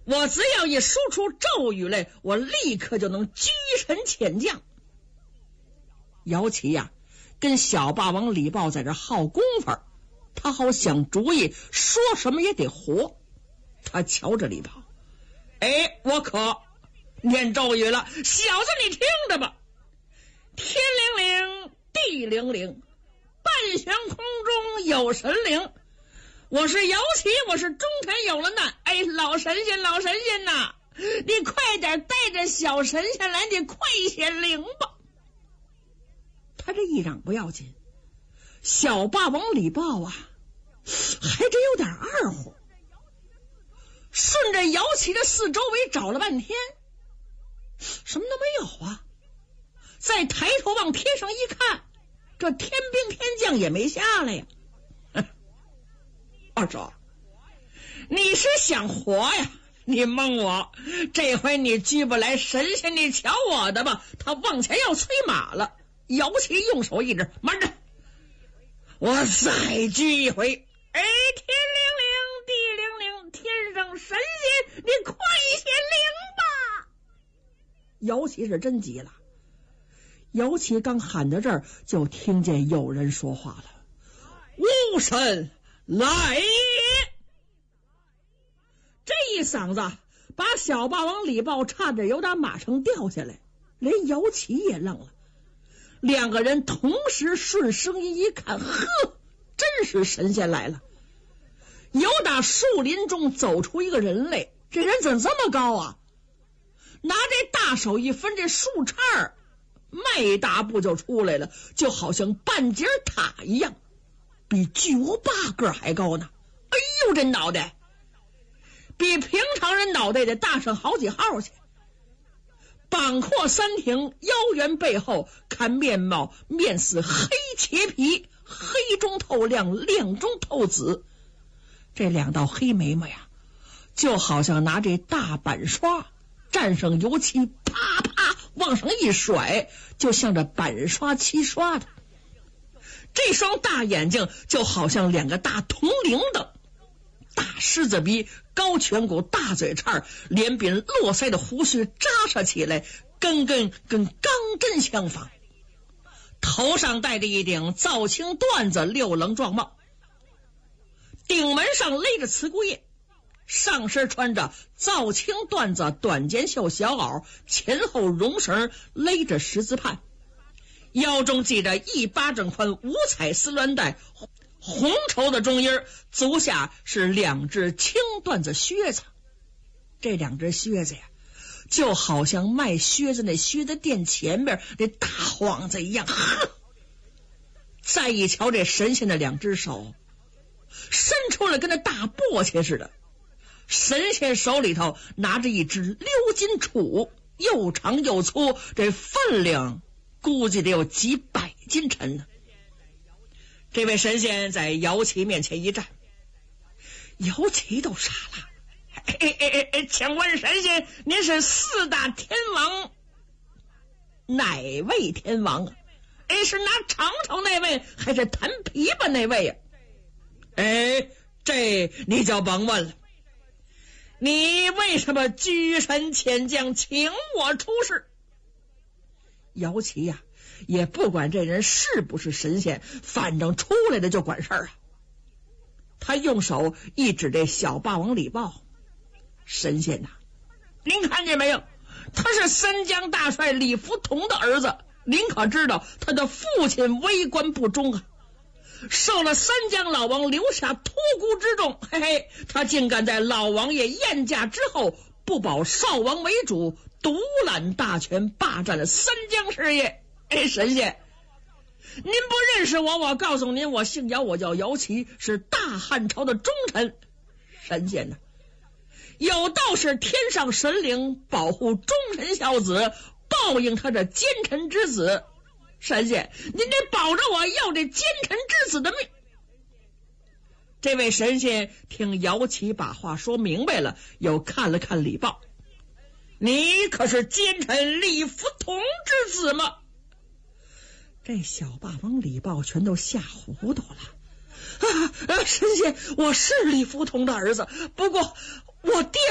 我只要一说出咒语来，我立刻就能居神遣将。姚琦呀，跟小霸王李豹在这耗功夫，他好想主意，说什么也得活。他瞧着李豹，我可念咒语了，小子你听着吧。天灵灵，地灵灵，半悬空中有神灵。我是姚琦，我是中臣有了难。老神仙呐，你快点带着小神仙来，你快显灵吧。他这一嚷不要紧，小霸王李豹啊，还真有点二乎。顺着姚琦的四周围找了半天，什么都没有啊。再抬头往天上一看，这天兵天将也没下来呀。二叔，你是想活呀？你蒙我，这回你拘不来神仙，你瞧我的吧。他往前要催马了，姚琦用手一指，慢着，我再拘一回。天灵灵，地灵灵，天上神仙，你快显灵吧。姚琦是真急了。姚琦刚喊到这儿，就听见有人说话了：巫神来也！这一嗓子把小霸王李豹差点由打马上掉下来，连姚琦也愣了。两个人同时顺声音一看，呵，真是神仙来了。由打树林中走出一个人来，这人怎么这么高啊？拿这大手一分，这树杈迈大步就出来了，就好像半截塔一样，比巨无霸个还高呢。哎呦，这脑袋比平常人脑袋得大上好几号去，膀阔三挺，腰圆背后，看面貌面似黑茄皮，黑中透亮，亮中透紫。这两道黑眉毛呀，就好像拿这大板刷蘸上油漆，啪啪往上一甩，就像这板刷漆刷的。这双大眼睛就好像两个大铜铃铛，大狮子鼻，高颧骨，大嘴叉，脸鬓络腮的胡须扎实起来，跟钢针相仿。头上戴着一顶皂青缎子六棱状帽，顶门上勒着慈姑叶，上身穿着皂青缎子短肩袖小袄，前后绒绳勒着十字畔，腰中系着1巴掌宽五彩丝鸾带，红绸的中衣，足下是2只青缎子靴子。这2只靴子呀，就好像卖靴子那靴子店前面那大幌子一样。再一瞧这神仙的2只手，伸出来跟那大簸箕似的。神仙手里头拿着一只鎏金杵，又长又粗，这分量估计得有几百斤沉呢。这位神仙在姚琦面前一站，姚琦都傻了。请问神仙，您是4大天王哪位天王啊？是拿长头那位，还是弹琵琶那位呀？这你就甭问了。你为什么居神遣将，请我出世？姚琦呀，也不管这人是不是神仙，反正出来的就管事儿啊。他用手一指这小霸王李豹，神仙呐，您看见没有？他是三江大帅李福同的儿子，您可知道他的父亲为官不忠啊，受了三江老王留下托孤之重，他竟敢在老王爷宴驾之后，不保少王为主，独揽大权，霸占了三江事业。神仙，您不认识我，我告诉您，我姓姚，我叫姚琦，是大汉朝的忠臣。神仙呢，有道是天上神灵保护忠臣孝子，报应他这奸臣之子。神仙，您得保着我要这奸臣之子的命。这位神仙听姚琦把话说明白了，又看了看李豹，你可是奸臣李福同之子吗？这小霸王李豹全都吓糊涂了。神仙，我是李福同的儿子，不过我爹